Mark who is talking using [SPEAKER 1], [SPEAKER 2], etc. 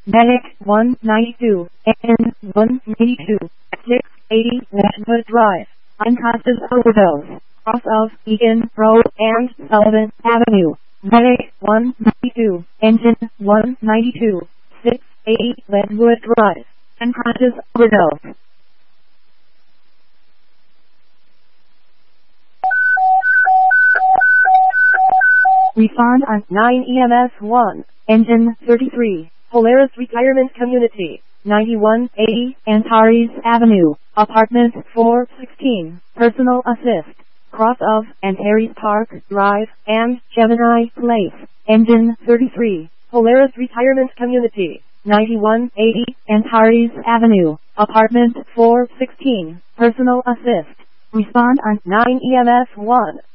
[SPEAKER 1] Medic 192, N 192, 680 Westwood Drive, unconscious overdose, cross of Egan Road and Sullivan Avenue. Medic 192, Engine 192, 680 Westwood Drive, unconscious overdose. Respond on 9 EMS 1, Engine 33, Polaris Retirement Community, 9180 Antares Avenue, Apartment 416, Personal Assist, cross of Antares Park Drive and Gemini Place, Engine 33, Polaris Retirement Community, 9180 Antares Avenue, Apartment 416, Personal Assist. Respond on 9 EMS 1.